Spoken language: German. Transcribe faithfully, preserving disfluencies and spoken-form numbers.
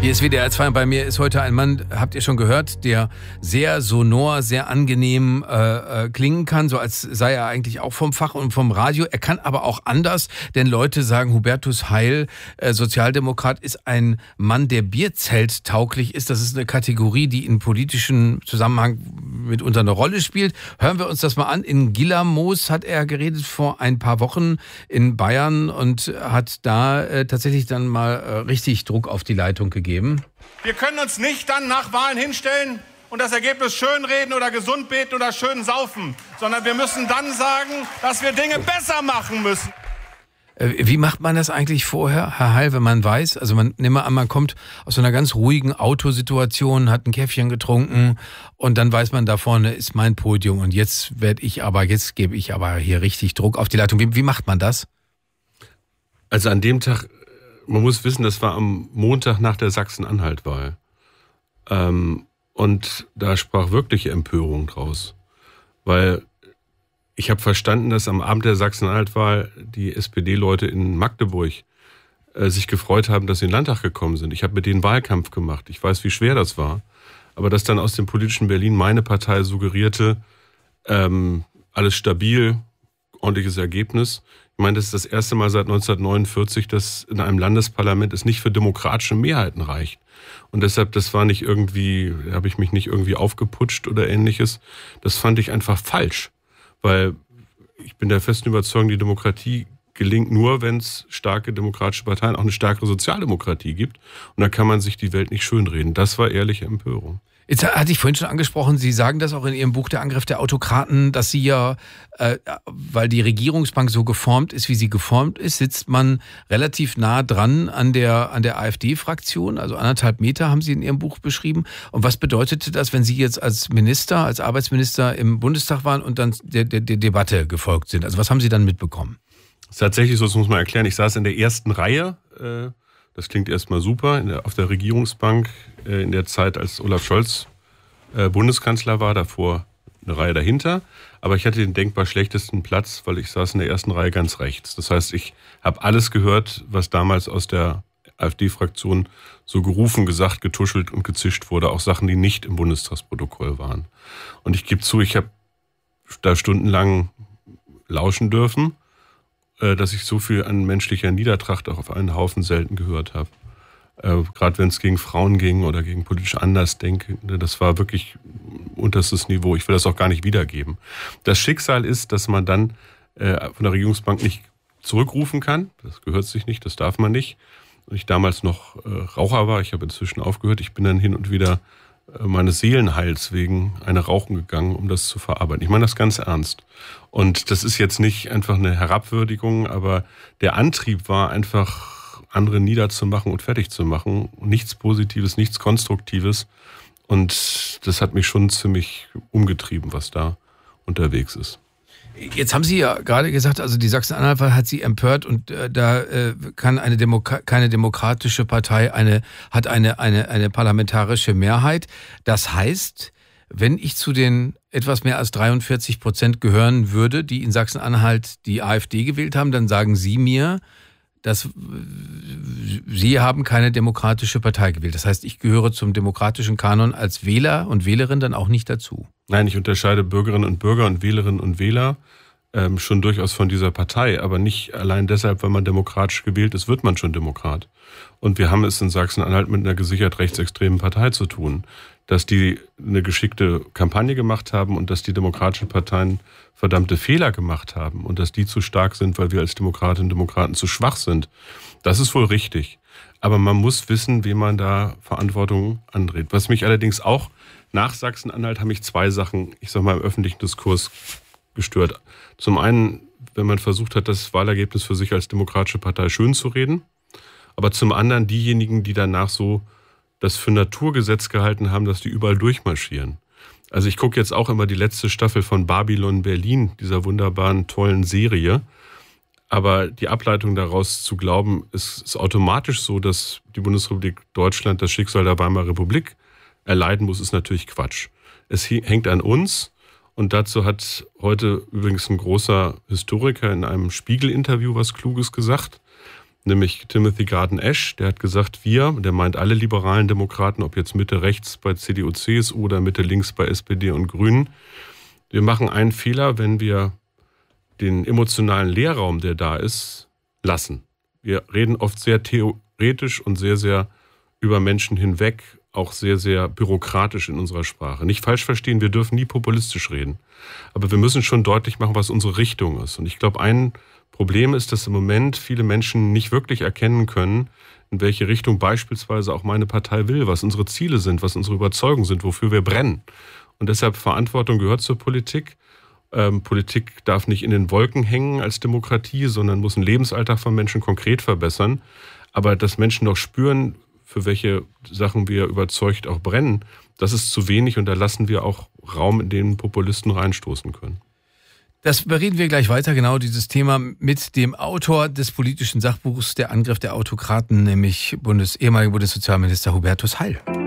Hier ist W D R zwei und bei mir ist heute ein Mann, habt ihr schon gehört, der sehr sonor, sehr angenehm äh, äh, klingen kann, so als sei er eigentlich auch vom Fach und vom Radio. Er kann aber auch anders, denn Leute sagen, Hubertus Heil, äh, Sozialdemokrat, ist ein Mann, der Bierzelt-tauglich ist. Das ist eine Kategorie, die in politischen Zusammenhang mitunter eine Rolle spielt. Hören wir uns das mal an. In Gillermoos hat er geredet vor ein paar Wochen in Bayern und hat da äh, tatsächlich dann mal äh, richtig Druck auf die Leitung gegeben. Wir können uns nicht dann nach Wahlen hinstellen und das Ergebnis schönreden oder gesund beten oder schön saufen, sondern wir müssen dann sagen, dass wir Dinge besser machen müssen. Wie macht man das eigentlich vorher, Herr Heil, wenn man weiß, also man nimmt mal an, man kommt aus so einer ganz ruhigen Autosituation, hat ein Käffchen getrunken und dann weiß man, da vorne ist mein Podium und jetzt werde ich aber, jetzt gebe ich aber hier richtig Druck auf die Leitung. Wie, wie macht man das? Also an dem Tag, man muss wissen, das war am Montag nach der Sachsen-Anhalt-Wahl. Ähm, und da sprach wirkliche Empörung draus, weil ich habe verstanden, dass am Abend der Sachsen-Anhalt-Wahl die S P D-Leute in Magdeburg äh, sich gefreut haben, dass sie in den Landtag gekommen sind. Ich habe mit denen Wahlkampf gemacht. Ich weiß, wie schwer das war. Aber dass dann aus dem politischen Berlin meine Partei suggerierte, ähm, alles stabil, ordentliches Ergebnis. Ich meine, das ist das erste Mal seit neunzehnhundertneunundvierzig, dass in einem Landesparlament es nicht für demokratische Mehrheiten reicht. Und deshalb, das war nicht irgendwie, da habe ich mich nicht irgendwie aufgeputscht oder ähnliches. Das fand ich einfach falsch. Weil ich bin der festen Überzeugung, die Demokratie gelingt nur, wenn es starke demokratische Parteien, auch eine stärkere Sozialdemokratie gibt. Und da kann man sich die Welt nicht schönreden. Das war ehrliche Empörung. Jetzt hatte ich vorhin schon angesprochen, Sie sagen das auch in Ihrem Buch Der Angriff der Autokraten, dass Sie ja, äh, weil die Regierungsbank so geformt ist, wie sie geformt ist, sitzt man relativ nah dran an der, an der AfD-Fraktion, also anderthalb Meter haben Sie in Ihrem Buch beschrieben. Und was bedeutete das, wenn Sie jetzt als Minister, als Arbeitsminister im Bundestag waren und dann der, der, der Debatte gefolgt sind? Also was haben Sie dann mitbekommen? Das ist tatsächlich so, das muss man erklären. Ich saß in der ersten Reihe, äh das klingt erstmal super, in der, auf der Regierungsbank äh, in der Zeit, als Olaf Scholz äh, Bundeskanzler war, davor eine Reihe dahinter. Aber ich hatte den denkbar schlechtesten Platz, weil ich saß in der ersten Reihe ganz rechts. Das heißt, ich habe alles gehört, was damals aus der AfD-Fraktion so gerufen, gesagt, getuschelt und gezischt wurde. Auch Sachen, die nicht im Bundestagsprotokoll waren. Und ich gebe zu, ich habe da stundenlang lauschen dürfen, dass ich so viel an menschlicher Niedertracht auch auf einen Haufen selten gehört habe. Äh, Gerade wenn es gegen Frauen ging oder gegen politisch Andersdenkende, das war wirklich unterstes Niveau. Ich will das auch gar nicht wiedergeben. Das Schicksal ist, dass man dann äh, von der Regierungsbank nicht zurückrufen kann. Das gehört sich nicht, das darf man nicht. Und ich damals noch äh, Raucher war, ich habe inzwischen aufgehört, ich bin dann hin und wieder meines Seelenheils wegen eine Rauchen gegangen, um das zu verarbeiten. Ich meine das ganz ernst. Und das ist jetzt nicht einfach eine Herabwürdigung, aber der Antrieb war einfach, andere niederzumachen und fertig zu machen. Nichts Positives, nichts Konstruktives. Und das hat mich schon ziemlich umgetrieben, was da unterwegs ist. Jetzt haben Sie ja gerade gesagt, also die Sachsen-Anhalt-Wahl hat Sie empört und äh, da äh, kann eine Demo- keine demokratische Partei eine hat eine, eine, eine parlamentarische Mehrheit. Das heißt, wenn ich zu den etwas mehr als dreiundvierzig Prozent gehören würde, die in Sachsen-Anhalt die AfD gewählt haben, dann sagen Sie mir, dass Sie haben keine demokratische Partei gewählt. Das heißt, ich gehöre zum demokratischen Kanon als Wähler und Wählerin dann auch nicht dazu. Nein, ich unterscheide Bürgerinnen und Bürger und Wählerinnen und Wähler ähm, schon durchaus von dieser Partei, aber nicht allein deshalb, weil man demokratisch gewählt ist, wird man schon Demokrat. Und wir haben es in Sachsen-Anhalt mit einer gesichert rechtsextremen Partei zu tun. Dass die eine geschickte Kampagne gemacht haben und dass die demokratischen Parteien verdammte Fehler gemacht haben und dass die zu stark sind, weil wir als Demokratinnen und Demokraten zu schwach sind. Das ist wohl richtig. Aber man muss wissen, wem man da Verantwortung andreht. Was mich allerdings auch nach Sachsen-Anhalt haben mich zwei Sachen, ich sag mal, im öffentlichen Diskurs gestört. Zum einen, wenn man versucht hat, das Wahlergebnis für sich als demokratische Partei schön zu reden. Aber zum anderen diejenigen, die danach so das für Naturgesetz gehalten haben, dass die überall durchmarschieren. Also ich gucke jetzt auch immer die letzte Staffel von Babylon Berlin, dieser wunderbaren, tollen Serie. Aber die Ableitung daraus zu glauben, ist, ist automatisch so, dass die Bundesrepublik Deutschland das Schicksal der Weimarer Republik erleiden muss, ist natürlich Quatsch. Es hängt an uns. Und dazu hat heute übrigens ein großer Historiker in einem Spiegel-Interview was Kluges gesagt. nämlich Timothy Garton Ash, der hat gesagt, wir, der meint alle liberalen Demokraten, ob jetzt Mitte rechts bei C D U, C S U oder Mitte links bei S P D und Grünen, wir machen einen Fehler, wenn wir den emotionalen Leerraum, der da ist, lassen. Wir reden oft sehr theoretisch und sehr, sehr über Menschen hinweg, auch sehr, sehr bürokratisch in unserer Sprache. Nicht falsch verstehen, wir dürfen nie populistisch reden. Aber wir müssen schon deutlich machen, was unsere Richtung ist. Und ich glaube, ein Problem ist, dass im Moment viele Menschen nicht wirklich erkennen können, in welche Richtung beispielsweise auch meine Partei will, was unsere Ziele sind, was unsere Überzeugungen sind, wofür wir brennen. Und deshalb Verantwortung gehört zur Politik. Ähm, Politik darf nicht in den Wolken hängen als Demokratie, sondern muss den Lebensalltag von Menschen konkret verbessern. Aber dass Menschen doch spüren, für welche Sachen wir überzeugt auch brennen, das ist zu wenig und da lassen wir auch Raum, in den Populisten reinstoßen können. Das bereden wir gleich weiter, genau dieses Thema mit dem Autor des politischen Sachbuchs Der Angriff der Autokraten, nämlich Bundes, ehemaliger Bundessozialminister Hubertus Heil.